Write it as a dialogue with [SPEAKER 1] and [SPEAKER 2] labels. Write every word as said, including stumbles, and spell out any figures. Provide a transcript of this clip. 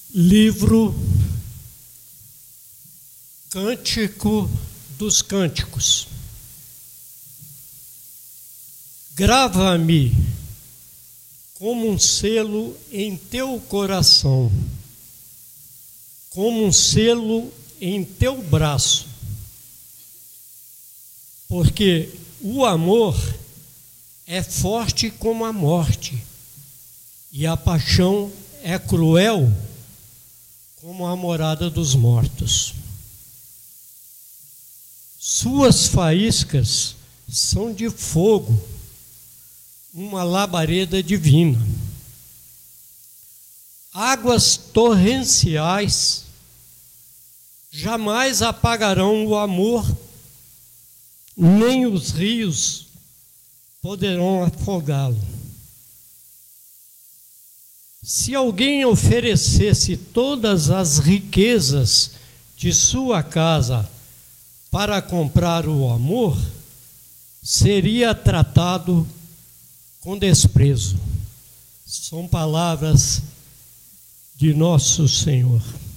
[SPEAKER 1] Livro Cântico dos Cânticos. Grava-me como um selo em teu coração, como um selo em teu braço, porque o amor é forte como a morte, e a paixão é cruel como a morada dos mortos. Suas faíscas são de fogo, uma labareda divina. Águas torrenciais jamais apagarão o amor, nem os rios poderão afogá-lo. Se alguém oferecesse todas as riquezas de sua casa para comprar o amor, seria tratado com desprezo. São palavras de nosso Senhor.